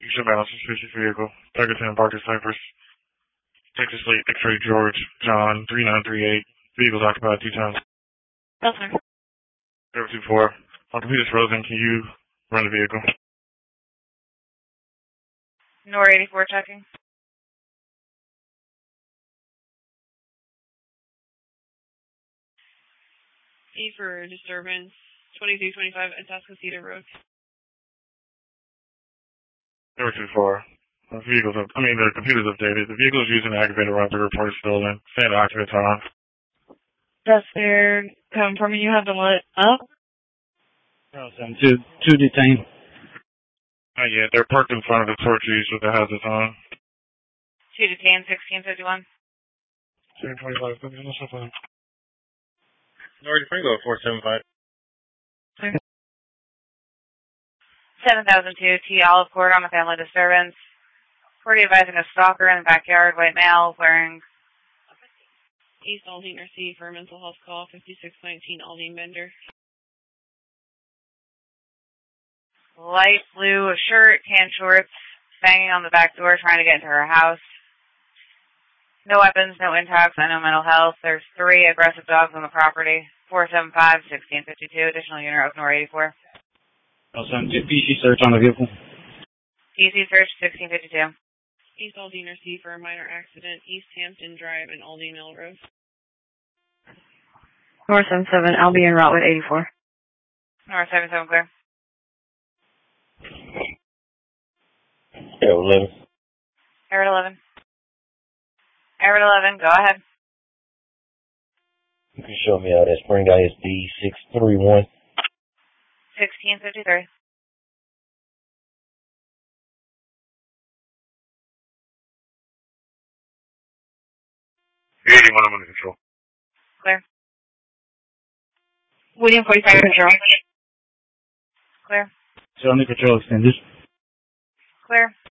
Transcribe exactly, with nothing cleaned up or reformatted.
should balance suspicious vehicle. Target ten Parker Cypress. Texas Lake X-ray George John three nine three eight. Vehicles occupied two times. Yes, sir. zero two four. On computer's frozen. Can you run the vehicle? N O R eighty-four checking. E for disturbance. twenty-two twenty-five Atascocita Road. zero two four. The vehicle's up. I mean, the computer's updated. The vehicle is using an aggravated run to report stolen. Standard occupants are on. That's fair. Confirming you have them lit up. Oh, seven two, two detained. Not yet. They're parked in front of the torches with the hazards on. Two detained, sixteen fifty-one. seven twenty-five. What's up on? North Franco, four seven five. seven thousand two, T Olive Court on a family disturbance. Court advising a stalker in the backyard, white male, wearing East Aldine R C for a mental health call, fifty-six nineteen Aldine Bender. Light blue shirt, tan shorts, banging on the back door, trying to get into her house. No weapons, no intox, no mental health. There's three aggressive dogs on the property. four seven five, sixteen fifty-two, additional unit of N O R eighty-four. Oh, seven two, P C search on the vehicle. P C search, sixteen fifty-two. East Aldine R C for a minor accident, East Hampton Drive and Aldine Mill Road. North seven seven, I'll be en route with eighty-four. North seven seven, clear. Air eleven. Air eleven. Air eleven, go ahead. You can show me out at Spring I S D six three one. sixteen fifty-three. eighty-one, I'm under control. Clear. William forty-five control. Clear. So under control extended. Clear.